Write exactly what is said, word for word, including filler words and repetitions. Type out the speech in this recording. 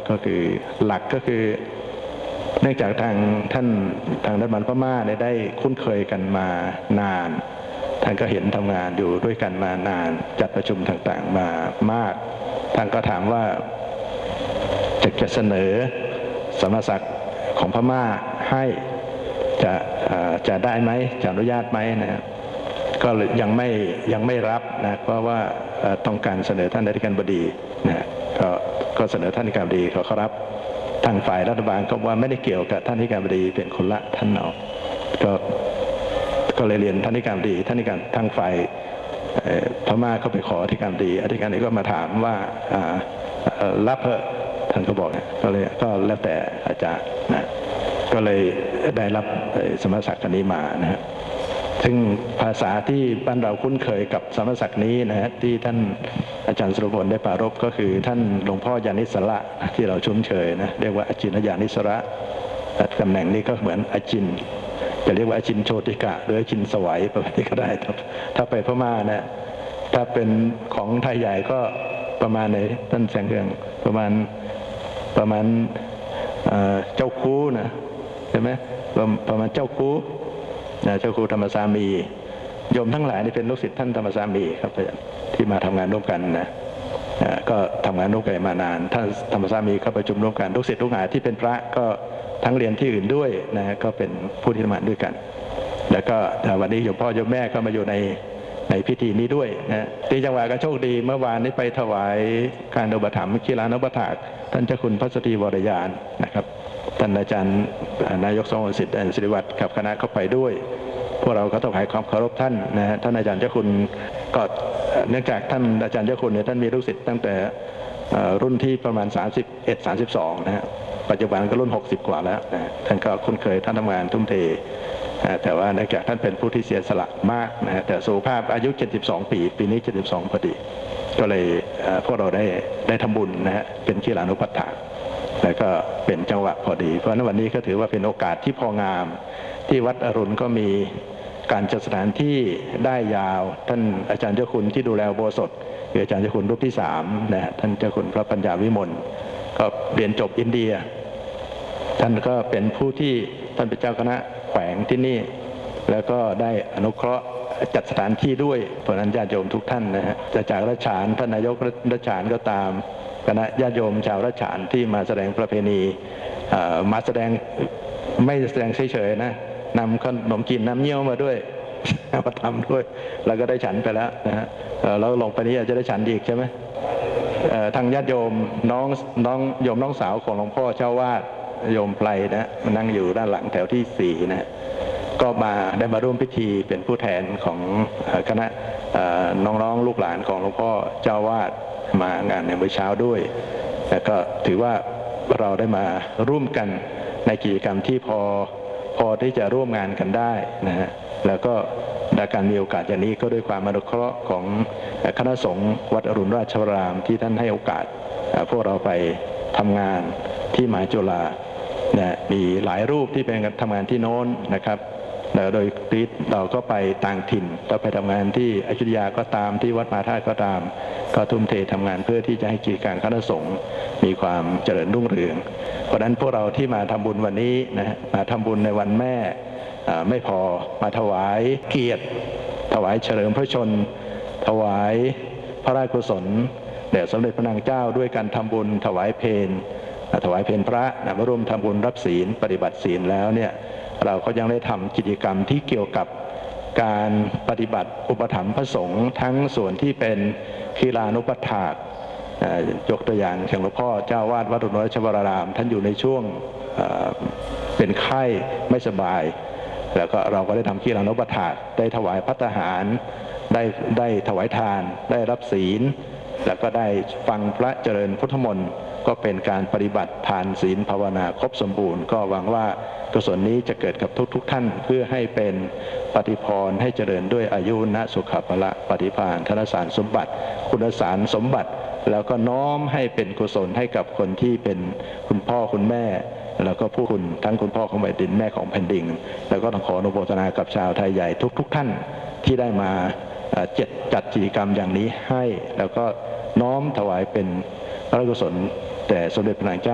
ก็คือหลักก็คือเนื่องจากทางท่านทางรัฐบาลพม่าได้คุ้นเคยกันมานานท่านก็เห็นทำงานอยู่ด้วยกันมานานจัดประชุมต่างๆมามากท่านก็ถามว่าจะจะเสนอสมณศักดิ์ของพม่าให้จะจะได้ไหมจะอนุญาตไหมนะก็ยังไม่ยังไม่รับนะเพราะว่าต้องการเสนอท่านอธิการบดีนะก็ก็เสนอท่านอธิการบดีเขาเขารับทางฝ่ายรัฐบาลก็ว่าไม่ได้เกี่ยวกับท่านอธิการบดีเป็นคนละท่านเอาก็ก็เลยเรียนท่านอธิการบดีท่านอธิการทางฝ่ายพม่าเขาไปขออธิการบดีอธิการบดีก็มาถามว่ารับเหรอท่านก็บอกก็เลยก็แล้วแต่อาจารย์นะก็เลยได้รับสมณศักดิ์นี้มานะฮะซึ่งภาษาที่บ้านเราคุ้นเคยกับสมณศักดิ์นี้นะฮะที่ท่านอาจารย์สุรพลได้ปรารภก็คือท่านหลวงพ่อยานิสระที่เราชุ่มเชยนะเรียกว่าอาจินยานิสระตำแหน่งนี้ก็เหมือนอาจินจะเรียกว่าอาจินโชติกะหรืออาจินสวัยประมาณนี้ก็ได้ถ้าไปพม่านะถ้าเป็นของไทยใหญ่ก็ประมาณในท่านแสงเรืองประมาณประมาณเจ้าคูนะใช่ไหมประมาณเจ้าคูนะเจ้าคูธรรมสามีโยมทั้งหลายนี่เป็นลูกศิษย์ท่านธรรมสามีครับที่มาทำงานร่วมกันนะก็ทำงานร่วมกันมานานท่านธรรมสามีก็ประชุมร่วมกันลูกศิษย์ลูกหาที่เป็นพระก็ทั้งเรียนที่อื่นด้วยนะก็เป็นผู้ที่ทำงานด้วยกันแล้วก็วันนี้โยมพ่อโยมแม่ก็มาอยู่ในในพิธีนี้ด้วยนะที่จังหวัดก็โชคดีเมื่อวานนี้ไปถวายการอุปถัมภ์กีฬานุปถากท่านเจ้าคุณพระสตรีวรยานนะครับท่านอาจารย์นายกสมศิษย์ศิริวัตรกับคณะเข้าไปด้วยพวกเราก็ต้องให้ความเคารพท่านนะฮะท่านอาจารย์เจ้าคุณก็เนื่องจากท่านอาจารย์เจ้าคุณเนี่ยท่านมีลูกศิษย์ตั้งแต่รุ่นที่ประมาณสามสิบเอ็ด สามสิบสองนะฮะปัจจุบันก็รุ่นหกสิบกว่าแล้วนะท่านก็คุ้นเคยท่านทำงานทุ่มเทแต่ว่าเนื่องจากท่านเป็นผู้ที่เสียสละมากนะฮะแต่สุขภาพอายุเจ็ดสิบสองปีปีนี้เจ็ดสิบสองพอดีก็เลยพวกเราได้ได้ทำบุญนะฮะเป็นกีฬานุปัฏฐานแล้วก็เป็นจังหวะพอดีเพราะฉะนั้นวันนี้ก็ถือว่าเป็นโอกาสที่พองามที่วัดอรุณก็มีการจัดสถานที่ได้ยาวท่านอาจารย์เจ้าคุณที่ดูแลอุโบสถคืออาจารย์เจ้าคุณรูปที่สามนะฮะท่านเจ้าคุณพระปัญญาวิมลก็เรียนจบอินเดียท่านก็เป็นผู้ที่ท่านเป็นเจ้าคณะแขวงที่นี่แล้วก็ได้อนุเคราะห์จัดสถานที่ด้วยเพราะนั้นญาติโยมทุกท่านนะฮะจะจากราชการท่านนายกราชการก็ตามคณะญาติโยมชาวราชการที่มาแสดงประเพณีมาแสดงไม่แสดงเฉยๆนะนำขนมจีนน้ำเงี้ยวมาด้วยมาทำด้วยแล้วก็ได้ฉันไปแล้วนะฮะแล้วลงไปนี้อาจจะได้ฉันอีกใช่ไหมทางญาติโยมน้องน้องโยมน้องสาวของหลวงพ่อเจ้าวาดโยมไพรนะมานั่งอยู่ด้านหลังแถวที่สี่นะก็มาได้มาร่วมพิธีเป็นผู้แทนของคณะน้องๆลูกหลานของหลวงพ่อเจ้าวาดมางานในเมื่อเช้าด้วยแล้วก็ถือว่าเราได้มาร่วมกันในกิจกรรมที่พอพอที่จะร่วมงานกันได้นะฮะแล้วก็ในการมีโอกาสอย่างนี้ก็ด้วยความอนุเคราะห์ของคณะสงฆ์วัดอรุณราชวรามที่ท่านให้โอกาสพวกเราไปทำงานที่มหาจุฬานะมีหลายรูปที่เป็นทำงานที่โน้นนะครับแล้วโดยติดเราก็ไปต่างถิ่นเราไปทำงานที่อยุธยาก็ตามที่วัดมหาธาตุก็ตามก็ทุ่มเททำงานเพื่อที่จะให้กิจการคณะสงฆ์มีความเจริญรุ่งเรืองเพราะฉะนั้นพวกเราที่มาทำบุญวันนี้นะมาทำบุญในวันแม่ไม่พอมาถวายเกียรติถวายเฉลิมพระชนถวายพระราชกุศลแด่สมเด็จพระนางเจ้าด้วยการทำบุญถวายเพลถวายเพลพระมาร่วมทำบุญรับศีลปฏิบัติศีลแล้วเนี่ยเราก็ยังได้ทำกิจกรรมที่เกี่ยวกับการปฏิบัติอุปถัมภ์พระสงฆ์ทั้งส่วนที่เป็นกีฬานุปัฏฐากยกตัวอย่างเช่นหลวงพ่อเจ้าวาดวัดอรุณราชวรารามท่านอยู่ในช่วงเป็นไข้ไม่สบายแล้วก็เราก็ได้ทำกีฬานุปัฏฐากได้ถวายภัตตาหารได้ได้ถวายทานได้รับศีลแล้วก็ได้ฟังพระเจริญพุทธมนต์ก็เป็นการปฏิบัติทานศีลภาวนาครบสมบูรณ์ก็หวังว่ากุศลนี้จะเกิดกับทุกๆ ท่านเพื่อให้เป็นปฏิพรให้เจริญด้วยอายุณสุขภละปฏิภาณธนสารสมบัติคุณสารสมบัติแล้วก็น้อมให้เป็นกุศลให้กับคนที่เป็นคุณพ่อคุณแม่แล้วก็ผู้คุณทั้งคุณพ่อของแผ่นดินแม่ของแผ่นดินแล้วก็ต้องขออนุโมทนากับชาวไทยใหญ่ทุกๆ ท่านที่ได้มาจัดกิจกรรมอย่างนี้ให้แล้วก็น้อมถวายเป็นพระกุศลแต่สมเด็จพระนางเจ้า